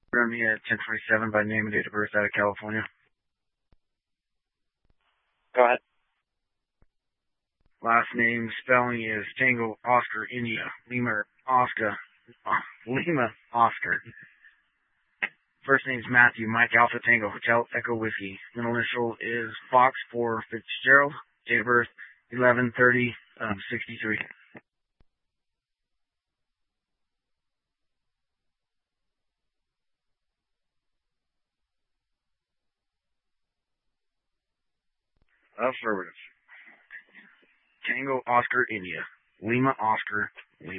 Run me at 1027 by name and date of birth out of California. Go ahead. Last name spelling is Tango Oscar India Lima Oscar. First name's Matthew Mike Alpha Tango Hotel Echo Whiskey. Middle initial is Fox for Fitzgerald. Date of birth 11/30/63. Affirmative. Tango Oscar India Lima Oscar.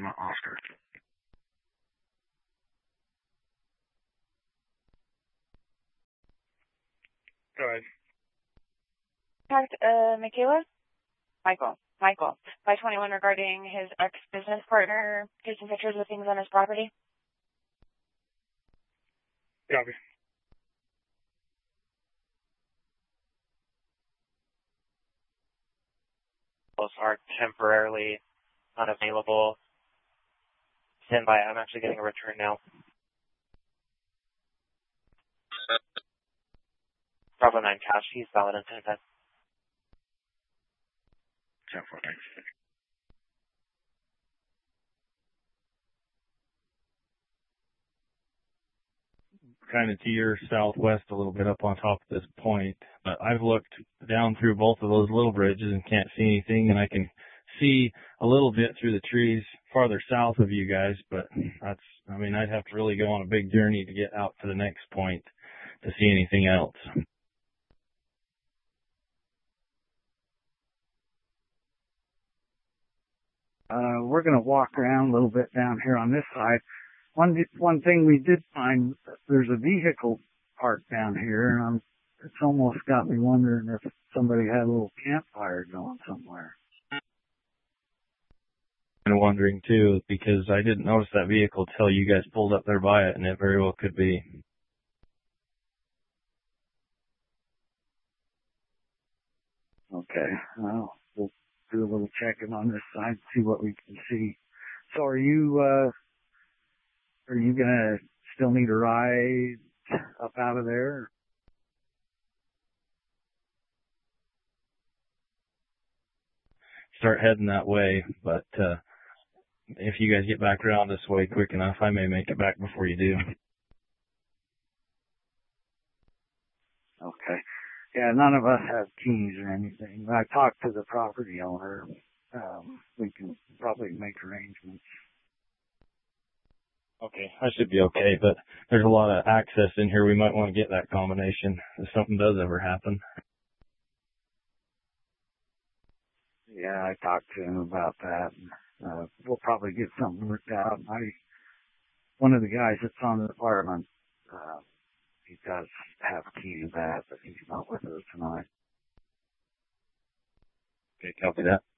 Go ahead. Contact Michaela? Michael. 521 regarding his ex-business partner taking pictures of things on his property. Copy. Those are temporarily unavailable. Stand by. I'm actually getting a return now. Bravo 9 cash. He's valid until 10. 10-4, thanks. Kind of to your southwest a little bit up on top of this point. But I've looked down through both of those little bridges and can't see anything, and I can see a little bit through the trees farther south of you guys, but I'd have to really go on a big journey to get out to the next point to see anything else. We're going to walk around a little bit down here on this side. One thing we did find, there's a vehicle parked down here, and it's almost got me wondering if somebody had a little campfire going somewhere. I'm wondering too, because I didn't notice that vehicle till you guys pulled up there by it, and it very well could be. Okay, well, we'll do a little checking on this side, see what we can see. So are you gonna still need a ride up out of there? Start heading that way, but if you guys get back around this way quick enough, I may make it back before you do. Okay. Yeah, none of us have keys or anything. I talked to the property owner. We can probably make arrangements. Okay, I should be okay, but there's a lot of access in here. We might want to get that combination if something does ever happen. Yeah, I talked to him about that. We'll probably get something worked out. One of the guys that's on the department, he does have a key to that, but he's not with us tonight. Okay, copy that.